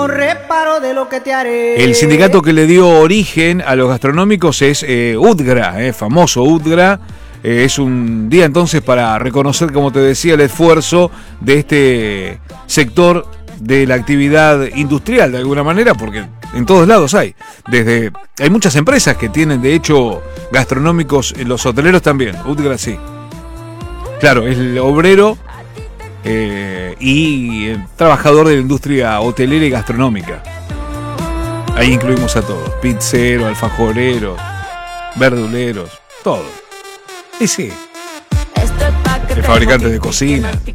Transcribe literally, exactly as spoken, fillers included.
Reparo de lo que te haré. El sindicato que le dio origen a los gastronómicos es eh, UTGRA, eh, famoso UTGRA. Eh, es un día entonces para reconocer, como te decía, el esfuerzo de este sector de la actividad industrial, de alguna manera, porque en todos lados hay. Desde hay muchas empresas que tienen, de hecho, gastronómicos, los hoteleros también. UTGRA sí. Claro, es el obrero eh, y el trabajador de la industria hotelera y gastronómica. Ahí incluimos a todos: pizzeros, alfajoreros, verduleros, todo. Y sí, el fabricante de cocina.